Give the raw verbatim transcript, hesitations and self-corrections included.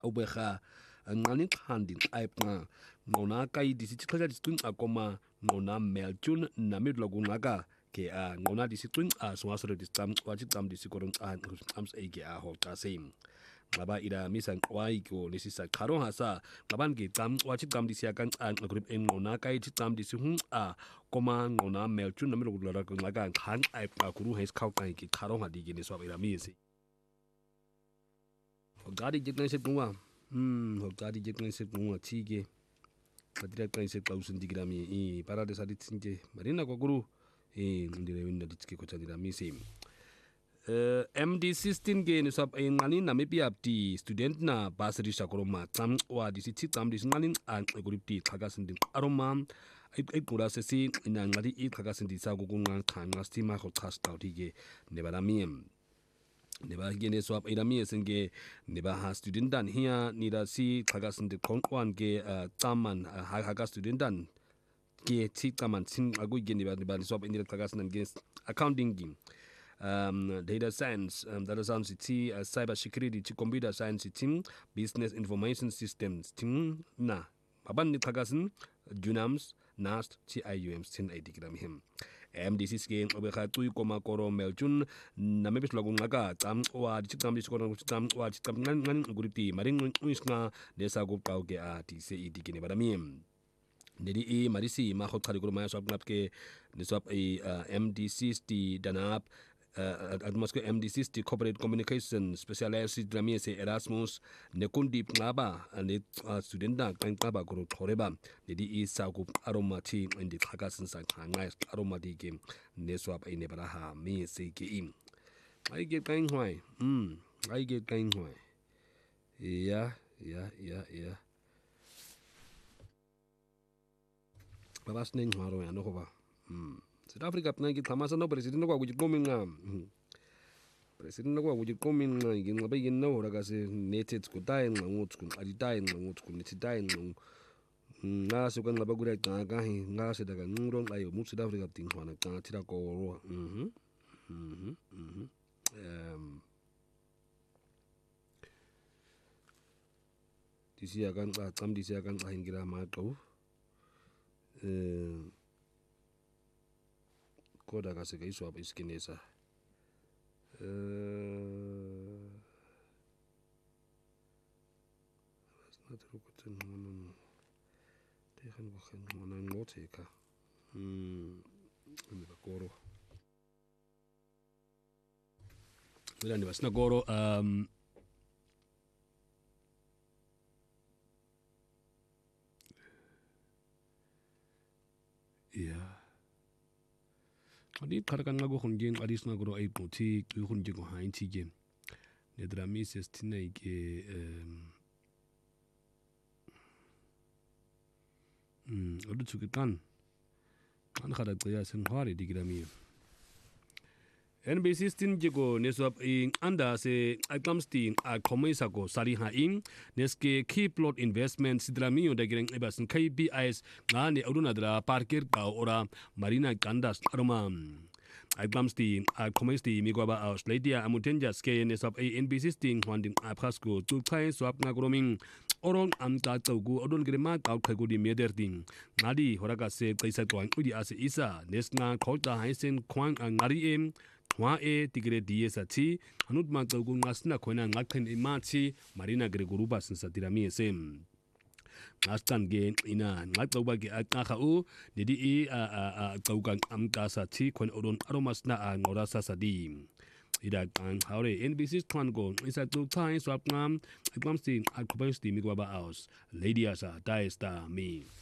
awubekha nqani xhandi xaipna ngona kai disixhela disicingca koma ngona Meltune namidla kunqaka ke a ngona disicingca songasore disicam wachicam disikoro ams ake a hoxa same ngaba ida misa nqwaiko lesisa qharo hasa ngaban ke cam wachicam disiya kancanca group engqona kai chicam disihunca koma ngona Meltune namidla kunqaka kunqaka xhanqa aipa kuru hes khawqa ke qharo ngadike neswa ida misi Gadi jeknese kunwa hmm gadi jeknese kunwa tike Kadira kanse klausun digrami e para de saditsinje marina kwa guru e ndire winda ditike ko tadira misi uh, M D sixteen ke ni sab ngani na mepi apti student na basri shakoroma tam wa disithi tam disingani an guripti khakasindin aroma ai qura sesi ina ngadi i khakasindisa kukunga khanga stima ko khasta utige nebaramiem neba gene swap irami esenge neba ha studentan here nida si khagasin de konqwan ke taman ha ha studentan ke ti taman sin agu gene ba neba swap indira khagasin against accounting um data science um, data science ti uh, cyber security ti computer science team business information systems team na baban ni khagasin dunams nast ti iums tin idigram him M D C ske obekha tui koma koro Meltune na mebis lagun ngaka tam wa dicham diskoro tam wa dicham ngan ngan guriti maring uisna desa go kau ke a ti se idikine badamiem dedi e marisi ma khot khari guru ma sab nap ke ni sab e M D C sti danap atmosko M D C sti corporate communication specialized drami se Erasmus ne kundi ngaba ne student da kan kaba guru thoreba dedi e sagu aromati indi khagasin sa khanga aromati ke ne swap e ne baraha me se ke im ai ge kain hwai um ai ge kain hwai ya ya ya ya babas ning haro ya no ba um South Africa pna ki thamasa no president kwa kujikomina president kwa kujikomina igin ngabe igin no raga se neted kutai ngamut kun aditai ngamut kun netitai ngam nga se kan ngaba gura ka ka hi nga se daga nguro ayo mu South Africa ting hwana ka tira ko ro mhm mhm mhm um disia kan ka tsam disia kan ka hingira ma to eh koda ka se ka iswa iskinesa eh not rukutin mono tegen begin mono noteka hmm ni bakoro wala ni basna goro um yeah Adi karakan ngago khunjeng adis ngagoro ai poti ku khunjeng ko hain tige ne drami sestina ke um mm odu tsukitan an khada qya sen khari digrami N B C sixteen jigo neswap in anda se akamsti a komisa ko sari ha in neske key plot investment sidrami yo dagreng ebasin K B Is ngane oduna dra parker ka ora marina kandas aroma akamsti a komisi migwaba australia amutenja ske neswap a N B C sixteen hwanding a phasko tu khai swap na groming oron amta tawgu odon grema ka khaigu di mederding ngadi horaka se kaisa twang udi ase isa nesna khota haisen khwang ngari em Wa e tigre diesati anut ma tawgu ngasna khona ngakhen imachi marina gregoruba sinsadira mi sem ngastan ge ina ngatawba ge akha u dedi e a tawga amta sa thi khon odon aromasna a ngora sa sadi ida kan haure N B C twan go isa tu thai swap ngam akmam sting akpam sti migwaba aus lady asa daista mi